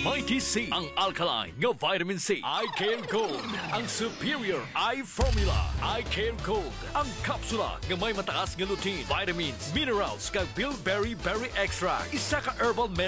Mighty C, ang alkaline nga vitamin C. I Care Gold, ang superior eye formula. I Care Gold, ang kapsula nga may mataas nga lutein, vitamins, minerals, kag bilberry berry extract. Isa ka herbal